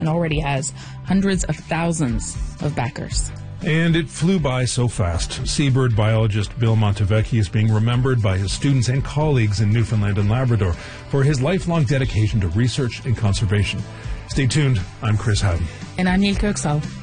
and already has hundreds of thousands of backers. And it flew by so fast. Seabird biologist Bill Montevecchi is being remembered by his students and colleagues in Newfoundland and Labrador for his lifelong dedication to research and conservation. Stay tuned. I'm Chris Howden. And I'm Neil Kirksall.